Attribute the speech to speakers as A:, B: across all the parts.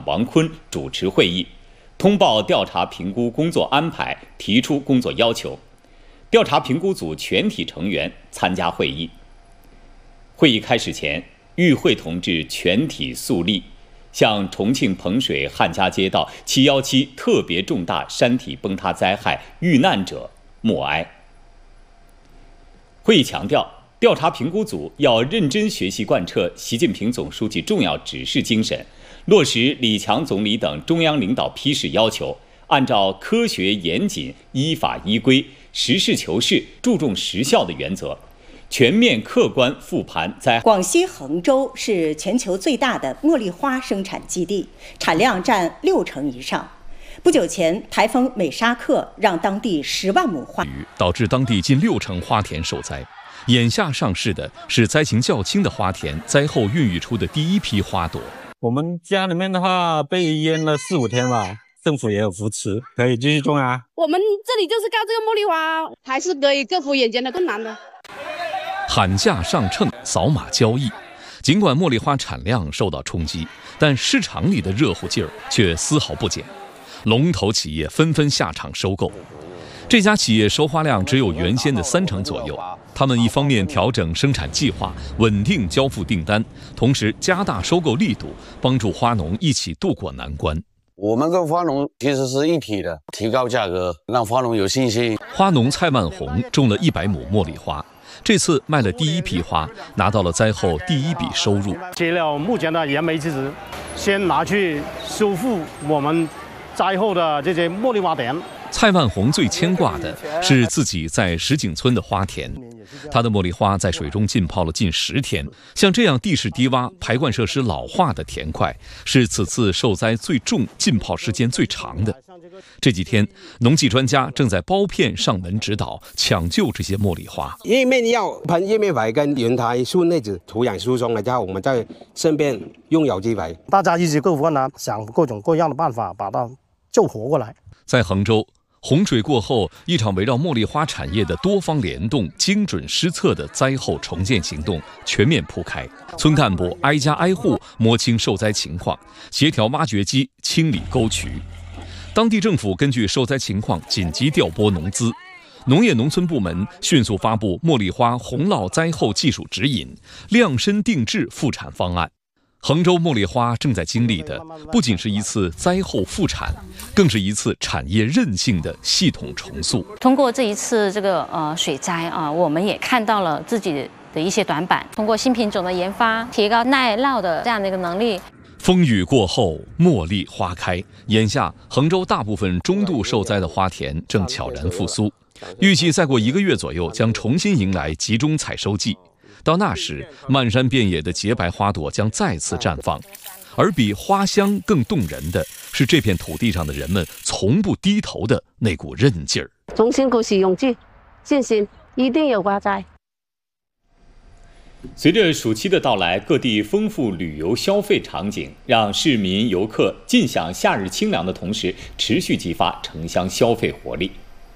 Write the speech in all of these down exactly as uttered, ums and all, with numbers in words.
A: 王坤主持会议，通报调查评估工作安排，提出工作要求。调查评估组全体成员参加会议。会议开始前，与会同志全体肃立，向重庆彭水汉家街道七一七特别重大山体崩塌灾害遇难者默哀。会议强调，调查评估组要认真学习贯彻习近平总书记重要指示精神，落实李强总理等中央领导批示要求，按照科学严谨、依法依规、实事求是、注重实效的原则，全面客观复盘在
B: 广西衡州是全球最大的茉莉花生产基地，产量占六成以上。不久前，台风美沙克让当地十万亩花
C: 导致当地近六成花田受灾。眼下上市的是灾情较轻的花田灾后孕育出的第一批花朵。
D: 我们家里面的话被淹了四五天吧，政府也有扶持，可以继续种啊。
E: 我们这里就是靠这个茉莉花，还是可以克服眼前的困难的。
C: 喊价上秤，扫码交易。尽管茉莉花产量受到冲击，但市场里的热乎劲儿却丝毫不减。龙头企业纷纷下场收购。这家企业收花量只有原先的三成左右。他们一方面调整生产计划，稳定交付订单，同时加大收购力度，帮助花农一起渡过难关。
F: 我们跟花农其实是一体的，提高价格，让花农有信心。
C: 花农蔡万红种了一百亩茉莉花，这次卖了第一批花，拿到了灾后第一笔收入。
G: 结了目前的燃眉之急，先拿去修复我们灾后的这些茉莉花田。
C: 蔡万红最牵挂的是自己在石井村的花田，他的茉莉花在水中浸泡了近十天。像这样地势低洼、排灌设施老化的田块，是此次受灾最重、浸泡时间最长的。这几天，农技专家正在包片上门指导，抢救这些茉莉花。
H: 叶面药喷叶面肥跟原胎顺内子土壤疏松了之后，我们再顺便用有机肥。
G: 大家一起克服困难，想各种各样的办法把它救活过来。
C: 在衡州，洪水过后，一场围绕茉莉花产业的多方联动、精准施策的灾后重建行动全面铺开。村干部挨家挨户摸清受灾情况，协调挖掘机清理沟渠。当地政府根据受灾情况紧急调拨农资，农业农村部门迅速发布茉莉花洪涝灾后技术指引，量身定制复产方案。衡州茉莉花正在经历的不仅是一次灾后复产，更是一次产业韧性的系统重塑。
I: 通过这一次这个呃水灾啊，我们也看到了自己的一些短板，通过新品种的研发，提高耐涝的这样的一个能力。
C: 风雨过后，茉莉花开。眼下，衡州大部分中度受灾的花田正悄然复苏，预计再过一个月左右将重新迎来集中采收季。到那时，漫山遍野的洁白花朵将再次绽放，而比花香更动人的是这片土地上的人们从不低头的那股韧劲儿。
J: 衷心鼓起勇气，信心一定有花栽。
A: 随着暑期的到来，各地丰富旅游消费场景，让市民游客尽享夏日清凉的同时，持续激发城乡消费活力。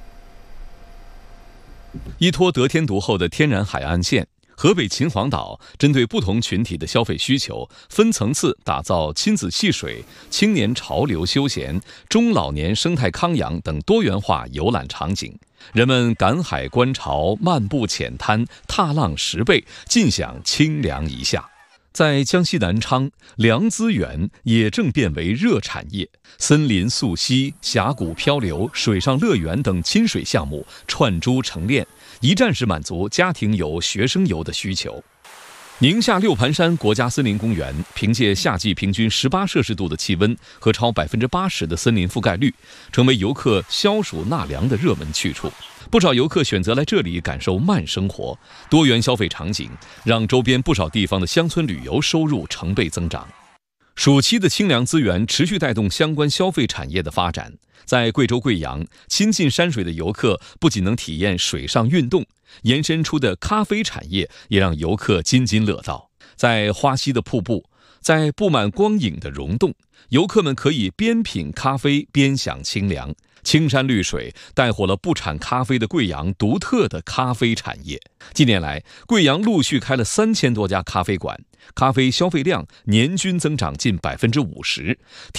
C: 依托得天独厚的天然海岸线，河北秦皇岛针对不同群体的消费需求，分层次打造亲子戏水、青年潮流休闲、中老年生态康养等多元化游览场景。人们赶海观潮、漫步浅滩、踏浪拾贝，尽享清凉一夏。在江西南昌，凉资源也正变为热产业，森林溯溪、峡谷漂流、水上乐园等亲水项目串珠成链，一站式满足家庭游、学生游的需求。宁夏六盘山国家森林公园凭借夏季平均十八摄氏度的气温和超百分之八十的森林覆盖率，成为游客消暑纳凉的热门去处。不少游客选择来这里感受慢生活，多元消费场景让周边不少地方的乡村旅游收入成倍增长。暑期的清凉资源持续带动相关消费产业的发展。在贵州贵阳，亲近山水的游客不仅能体验水上运动，延伸出的咖啡产业也让游客津津乐道。在花溪的瀑布，在布满光影的溶洞，游客们可以边品咖啡边享清凉。青山绿水带火了不产咖啡的贵阳独特的咖啡产业。近年来，贵阳陆续开了三千多家咖啡馆，咖啡消费量年均增长近百分之五十。